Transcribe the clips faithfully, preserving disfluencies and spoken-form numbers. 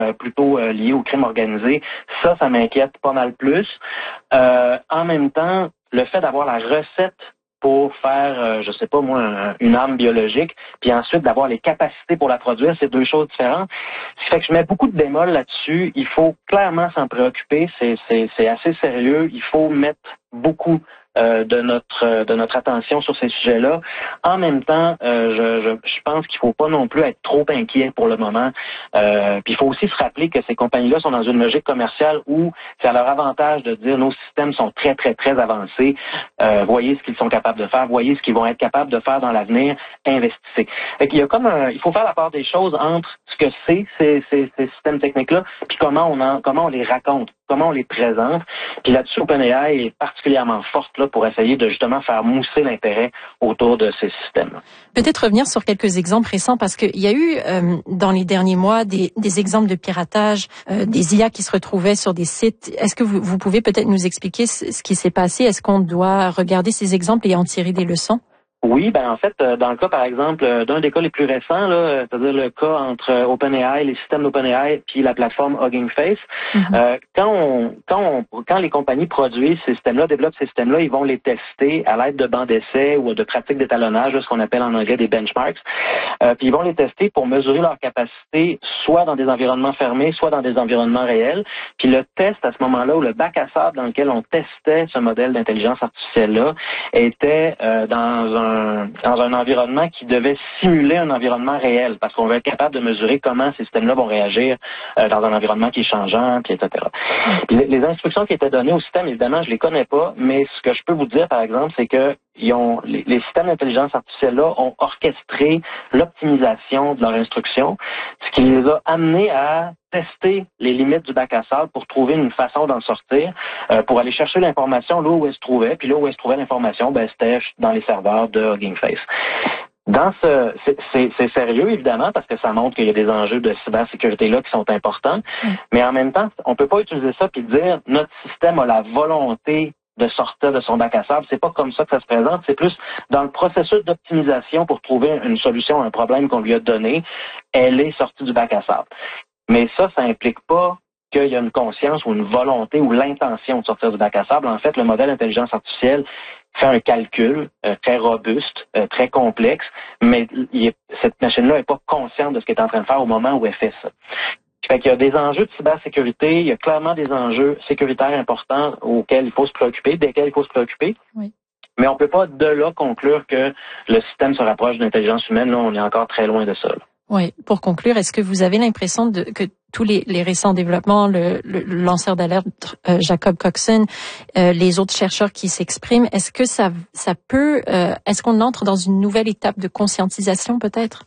euh, plutôt euh, liées au crime organisé. Ça, ça m'inquiète pas mal plus. Euh, en même temps, le fait d'avoir la recette pour faire, euh, je sais pas moi, un, une arme biologique, puis ensuite d'avoir les capacités pour la produire, c'est deux choses différentes. Ce qui fait que je mets beaucoup de bémols là-dessus. Il faut clairement s'en préoccuper. C'est, c'est, c'est assez sérieux. Il faut mettre beaucoup euh, de notre de notre attention sur ces sujets-là. En même temps, euh, je, je, je pense qu'il faut pas non plus être trop inquiet pour le moment. Euh, puis il faut aussi se rappeler que ces compagnies-là sont dans une logique commerciale où c'est à leur avantage de dire nos systèmes sont très très très avancés. Euh, voyez ce qu'ils sont capables de faire, voyez ce qu'ils vont être capables de faire dans l'avenir, investissez. Fait qu'il y a comme un, il faut faire la part des choses entre ce que c'est ces, ces, ces systèmes techniques-là, puis comment on en, comment on les raconte, comment on les présente. Puis là-dessus, OpenAI est particulièrement forte là pour essayer de justement faire mousser l'intérêt autour de ces systèmes. Peut-être revenir sur quelques exemples récents parce qu'il y a eu euh, dans les derniers mois des, des exemples de piratage, euh, des I A qui se retrouvaient sur des sites. Est-ce que vous, vous pouvez peut-être nous expliquer ce qui s'est passé? Est-ce qu'on doit regarder ces exemples et en tirer des leçons? Oui, ben en fait, dans le cas, par exemple, d'un des cas les plus récents, là, c'est-à-dire le cas entre OpenAI, les systèmes d'OpenAI puis la plateforme Hugging Face, mm-hmm. euh, quand on, quand on, quand les compagnies produisent ces systèmes-là, développent ces systèmes-là, ils vont les tester à l'aide de bancs d'essai ou de pratiques d'étalonnage, ce qu'on appelle en anglais des benchmarks. Euh, puis ils vont les tester pour mesurer leur capacité, soit dans des environnements fermés, soit dans des environnements réels. Puis le test à ce moment-là, ou le bac à sable dans lequel on testait ce modèle d'intelligence artificielle-là, était euh, dans un dans un environnement qui devait simuler un environnement réel, parce qu'on veut être capable de mesurer comment ces systèmes-là vont réagir euh, dans un environnement qui est changeant, puis et cetera. Puis les, les instructions qui étaient données au système, évidemment, je les connais pas, mais ce que je peux vous dire, par exemple, c'est que ils ont, les, les systèmes d'intelligence artificielle-là ont orchestré l'optimisation de leurs instructions, ce qui les a amenés à tester les limites du bac à sable pour trouver une façon d'en sortir, euh, pour aller chercher l'information là où elle se trouvait, puis là où elle se trouvait l'information, ben c'était dans les serveurs de Hugging Face. Dans ce, c'est, c'est, c'est sérieux évidemment parce que ça montre qu'il y a des enjeux de cybersécurité là qui sont importants, mmh. mais en même temps, on peut pas utiliser ça puis dire notre système a la volonté de sortir de son bac à sable. C'est pas comme ça que ça se présente. C'est plus dans le processus d'optimisation pour trouver une solution à un problème qu'on lui a donné. Elle est sortie du bac à sable. Mais ça, ça implique pas qu'il y a une conscience ou une volonté ou l'intention de sortir du bac à sable. En fait, le modèle d'intelligence artificielle fait un calcul euh, très robuste, euh, très complexe, mais il est, cette machine-là n'est pas consciente de ce qu'elle est en train de faire au moment où elle fait ça. Fait qu'il y a des enjeux de cybersécurité, il y a clairement des enjeux sécuritaires importants auxquels il faut se préoccuper, desquels il faut se préoccuper. Oui. Mais on peut pas de là conclure que le système se rapproche de l'intelligence humaine. Là, on est encore très loin de ça. Là. Oui. Pour conclure, est-ce que vous avez l'impression de, que tous les, les récents développements, le, le lanceur d'alerte euh, Jacob Coxon, euh, les autres chercheurs qui s'expriment, est-ce que ça, ça peut, euh, est-ce qu'on entre dans une nouvelle étape de conscientisation peut-être?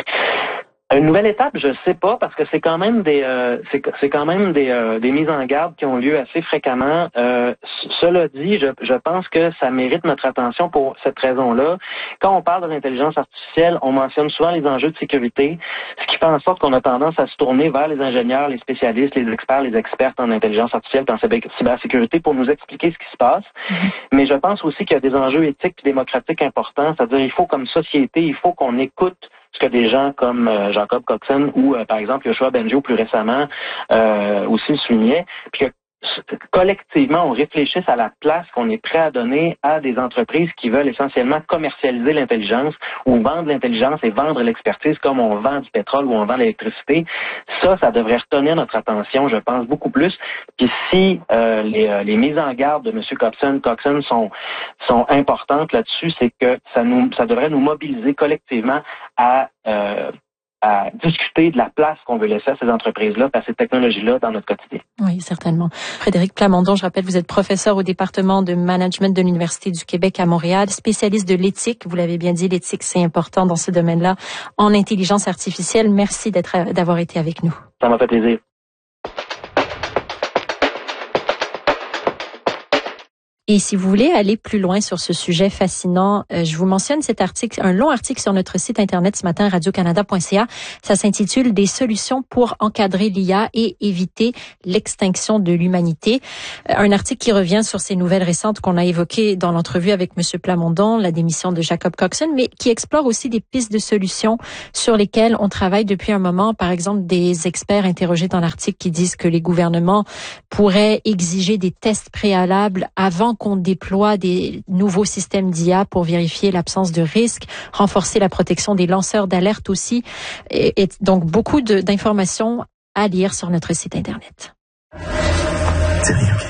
Une nouvelle étape, je sais pas, parce que c'est quand même des euh, c'est, c'est quand même des, euh, des mises en garde qui ont lieu assez fréquemment. Euh, cela dit, je, je pense que ça mérite notre attention pour cette raison-là. Quand on parle de l'intelligence artificielle, on mentionne souvent les enjeux de sécurité, ce qui fait en sorte qu'on a tendance à se tourner vers les ingénieurs, les spécialistes, les experts, les expertes en intelligence artificielle, en cybersécurité pour nous expliquer ce qui se passe. Mm-hmm. Mais je pense aussi qu'il y a des enjeux éthiques et démocratiques importants, c'est-à-dire il faut comme société, il faut qu'on écoute ce que des gens comme euh, Jacob Coxon ou, euh, par exemple, Yoshua Bengio plus récemment euh, aussi le soulignaient, puis que collectivement, on réfléchisse à la place qu'on est prêt à donner à des entreprises qui veulent essentiellement commercialiser l'intelligence ou vendre l'intelligence et vendre l'expertise comme on vend du pétrole ou on vend l'électricité. Ça, ça devrait retenir notre attention, je pense, beaucoup plus. Puis si euh, les, euh, les mises en garde de M. Coxon, Coxon sont, sont importantes là-dessus, c'est que ça, nous, ça devrait nous mobiliser collectivement à... Euh, à discuter de la place qu'on veut laisser à ces entreprises-là, à ces technologies-là dans notre quotidien. Oui, certainement. Frédéric Plamondon, je rappelle, vous êtes professeur au département de management de l'Université du Québec à Montréal, spécialiste de l'éthique. Vous l'avez bien dit, l'éthique, c'est important dans ce domaine-là, en intelligence artificielle. Merci d'être, d'avoir été avec nous. Ça m'a fait plaisir. Et si vous voulez aller plus loin sur ce sujet fascinant, euh, je vous mentionne cet article, un long article sur notre site internet ce matin, radio canada point c a. Ça s'intitule « Des solutions pour encadrer l'I A et éviter l'extinction de l'humanité ». Un article qui revient sur ces nouvelles récentes qu'on a évoquées dans l'entrevue avec M. Plamondon, la démission de Jacob Coxon, mais qui explore aussi des pistes de solutions sur lesquelles on travaille depuis un moment. Par exemple, des experts interrogés dans l'article qui disent que les gouvernements pourraient exiger des tests préalables avant qu'on déploie des nouveaux systèmes d'I A pour vérifier l'absence de risque, renforcer la protection des lanceurs d'alerte aussi. Et, et donc, beaucoup de, d'informations à lire sur notre site Internet. C'est rien, ok?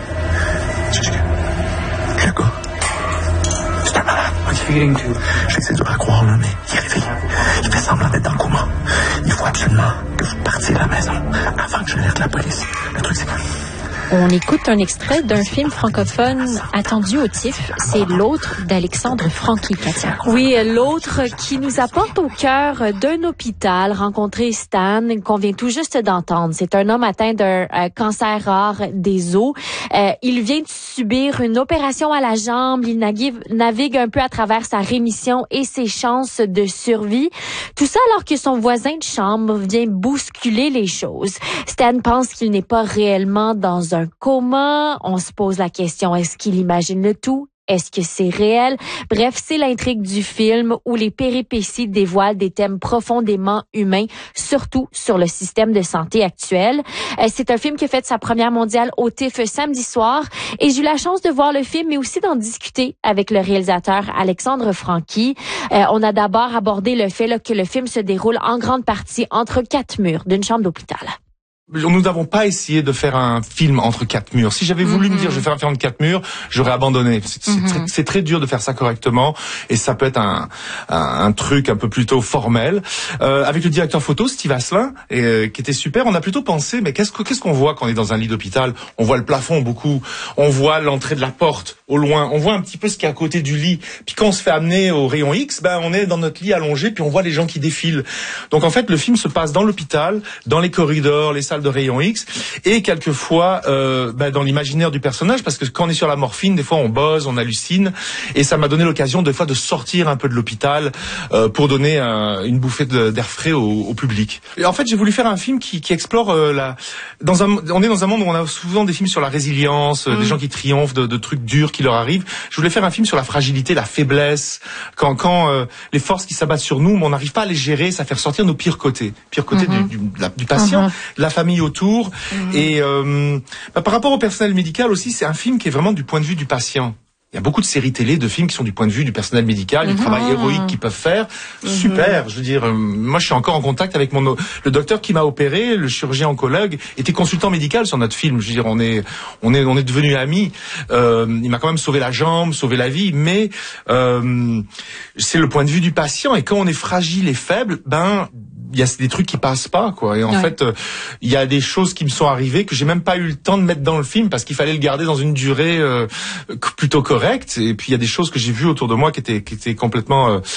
Je sais que... Le gars, c'est un malade, ok? Je sais que c'est dur à croire, là, mais il est réveillé. Il fait semblant d'être dans le coma. Il faut absolument que vous partiez de la maison avant que j'alerte la police. Le truc, c'est que... On écoute un extrait d'un film francophone attendu au T I F. C'est L'autre d'Alexandre Franqui, Katia. Oui, L'autre qui nous apporte au cœur d'un hôpital rencontré Stan, qu'on vient tout juste d'entendre. C'est un homme atteint d'un euh, cancer rare des os. Euh, il vient de subir une opération à la jambe. Il navigue, navigue un peu à travers sa rémission et ses chances de survie. Tout ça alors que son voisin de chambre vient bousculer les choses. Stan pense qu'il n'est pas réellement dans un un coma. On se pose la question, est-ce qu'il imagine le tout? Est-ce que c'est réel? Bref, c'est l'intrigue du film où les péripéties dévoilent des thèmes profondément humains, surtout sur le système de santé actuel. Euh, c'est un film qui a fait sa première mondiale au T I F samedi soir et j'ai eu la chance de voir le film, mais aussi d'en discuter avec le réalisateur Alexandre Franqui. Euh, on a d'abord abordé le fait là, que le film se déroule en grande partie entre quatre murs d'une chambre d'hôpital. Nous n'avons pas essayé de faire un film entre quatre murs. Si j'avais voulu mm-hmm. me dire je vais faire un film entre quatre murs, j'aurais abandonné. C'est, c'est, mm-hmm. très, c'est très dur de faire ça correctement et ça peut être un, un, un truc un peu plutôt formel. Euh, avec le directeur photo, Steve Asselin, et, euh, qui était super, on a plutôt pensé, mais qu'est-ce, que, qu'est-ce qu'on voit quand on est dans un lit d'hôpital? On voit le plafond beaucoup, on voit l'entrée de la porte au loin, on voit un petit peu ce qui est à côté du lit. Puis quand on se fait amener au rayon X, ben on est dans notre lit allongé, puis on voit les gens qui défilent. Donc en fait, le film se passe dans l'hôpital, dans les corridors, les salles de rayon X, et quelquefois euh, bah, dans l'imaginaire du personnage, parce que quand on est sur la morphine, des fois on buzz, on hallucine, et ça m'a donné l'occasion des fois de sortir un peu de l'hôpital euh, pour donner un, une bouffée de, d'air frais au, au public. Et en fait, j'ai voulu faire un film qui, qui explore euh, la. Dans un, on est dans un monde où on a souvent des films sur la résilience, mmh. des gens qui triomphent de, de trucs durs qui leur arrivent. Je voulais faire un film sur la fragilité, la faiblesse, quand, quand euh, les forces qui s'abattent sur nous, on n'arrive pas à les gérer, ça fait ressortir nos pires côtés, pires côtés mmh. du, du, la, du patient, mmh. de la famille autour. Mmh. Et euh, bah, par rapport au personnel médical aussi, c'est un film qui est vraiment du point de vue du patient. Il y a beaucoup de séries télé, de films qui sont du point de vue du personnel médical, mmh. du travail héroïque qu'ils peuvent faire. Mmh. Super, je veux dire, euh, moi je suis encore en contact avec mon le docteur qui m'a opéré, le chirurgien oncologue, était consultant médical sur notre film. Je veux dire, on est on est on est devenus amis. Euh, il m'a quand même sauvé la jambe, sauvé la vie, mais euh, c'est le point de vue du patient. Et quand on est fragile et faible, ben il y a des trucs qui passent pas, quoi. Et en ouais. fait, euh, il y a des choses qui me sont arrivées que j'ai même pas eu le temps de mettre dans le film parce qu'il fallait le garder dans une durée euh, plutôt correcte. Et puis il y a des choses que j'ai vues autour de moi qui étaient qui étaient complètement euh,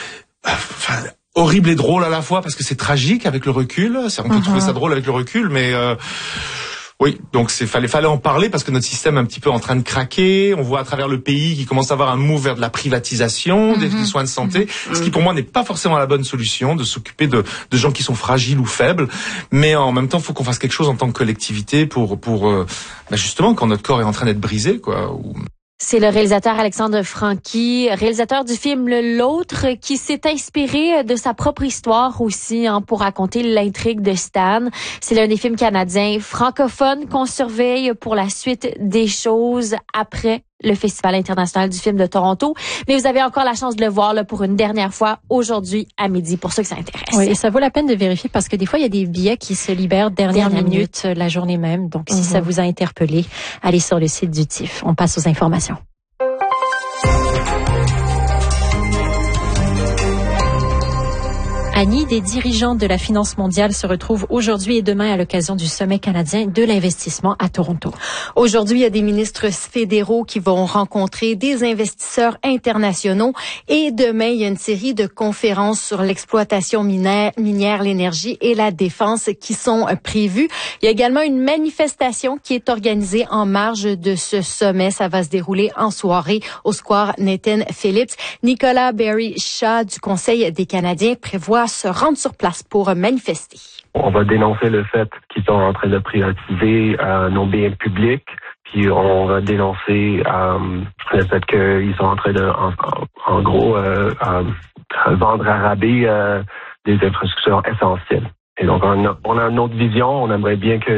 enfin, horribles et drôles à la fois parce que c'est tragique avec le recul. C'est, on peut uh-huh. trouver ça drôle avec le recul, mais euh, oui, donc c'est fallait fallait en parler parce que notre système est un petit peu en train de craquer. On voit à travers le pays qu'il commence à avoir un move vers de la privatisation mm-hmm. des, des soins de santé, mm-hmm. ce qui pour moi n'est pas forcément la bonne solution de s'occuper de, de gens qui sont fragiles ou faibles. Mais en même temps, il faut qu'on fasse quelque chose en tant que collectivité pour pour euh, bah justement quand notre corps est en train d'être brisé, quoi. Ou... C'est le réalisateur Alexandre Franqui, réalisateur du film L'autre, qui s'est inspiré de sa propre histoire aussi hein, pour raconter l'intrigue de Stan. C'est l'un des films canadiens francophones qu'on surveille pour la suite des choses après le Festival international du film de Toronto. Mais vous avez encore la chance de le voir là, pour une dernière fois aujourd'hui à midi, pour ceux que ça intéresse. Oui, et ça vaut la peine de vérifier parce que des fois, il y a des billets qui se libèrent dernière, dernière minute, minute la journée même. Donc, mm-hmm. si ça vous a interpellé, allez sur le site du T I F. On passe aux informations. Annie, des dirigeants de la finance mondiale se retrouvent aujourd'hui et demain à l'occasion du sommet canadien de l'investissement à Toronto. Aujourd'hui, il y a des ministres fédéraux qui vont rencontrer des investisseurs internationaux et demain, il y a une série de conférences sur l'exploitation minière, minière, l'énergie et la défense qui sont prévues. Il y a également une manifestation qui est organisée en marge de ce sommet. Ça va se dérouler en soirée au square Nathan Phillips. Nicolas Berry-Shaw du Conseil des Canadiens prévoit se rendre sur place pour manifester. On va dénoncer le fait qu'ils sont en train de privatiser euh, nos biens publics, puis on va dénoncer euh, le fait qu'ils sont en train de, en, en gros, euh, euh, vendre à rabais euh, des infrastructures essentielles. Et donc, on a, on a une autre vision. On aimerait bien que